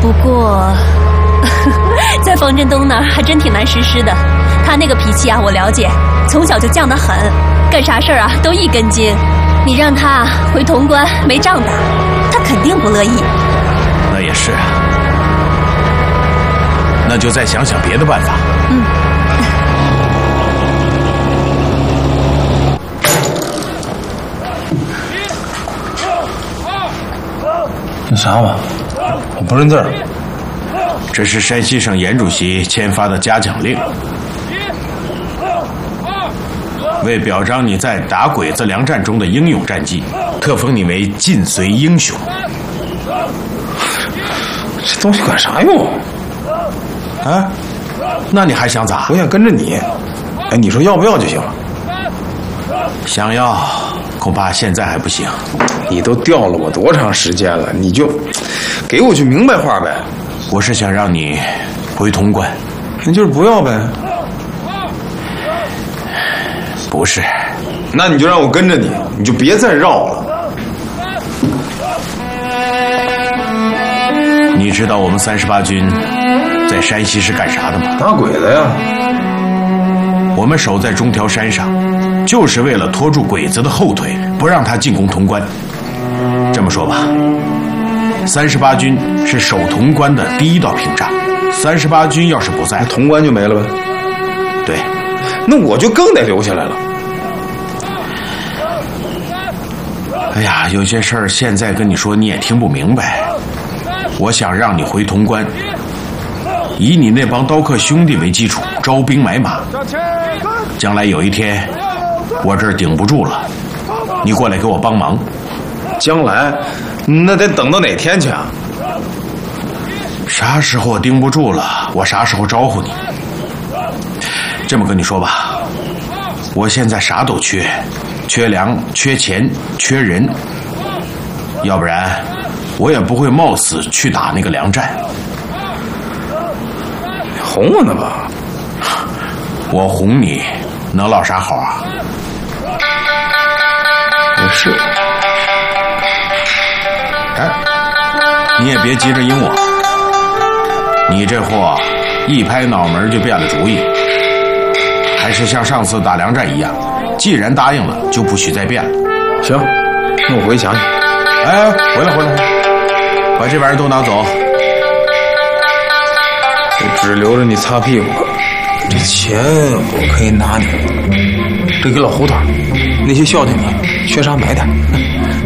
不过，在方振东那儿还真挺难实施的。他那个脾气啊，我了解，从小就犟得很，干啥事儿啊都一根筋。你让他回潼关没仗打，他肯定不乐意。 那也是啊，那就再想想别的办法。 那啥嘛，我不认字儿。 这是山西省严主席签发的嘉奖令，为表彰你在打鬼子粮战中的英勇战绩，特封你为晋绥英雄。 这东西管啥用啊？那你还想咋？ 我想跟着你。哎，你说要不要就行了。 想要，恐怕现在还不行。 你都调了我多长时间了，你就给我句明白话呗。 我是想让你回潼关。 那就是不要呗。 不是。 那你就让我跟着你，你就别再绕了。 你知道我们38军在山西是干啥的吗？ 打鬼的呀。 我们守在中条山上，就是为了拖住鬼子的后腿，不让他进攻潼关。这么说吧，38军是守潼关的第一道屏障。38军要是不在， 潼关就没了呗。 对， 那我就更得留下来了。 哎呀，有些事儿现在跟你说你也听不明白。我想让你回潼关，以你那帮刀客兄弟为基础，招兵买马。将来有一天我这儿顶不住了，你过来给我帮忙。 将来那得等到哪天去啊？ 啥时候我盯不住了，我啥时候招呼你。这么跟你说吧，我现在啥都缺，缺粮，缺钱，缺人，要不然我也不会冒死去打那个粮战。 你哄我呢吧？ 我哄你能落啥好啊？ 也是。 哎，你也别急着应我，你这货一拍脑门就变了主意，还是像上次打粮战一样，既然答应了，就不许再变了。 行，那我回去想想。 哎，回来，把这玩意儿都拿走。 这只留着你擦屁股，这钱我可以拿你。这给老胡头，那些孝敬的缺啥买点。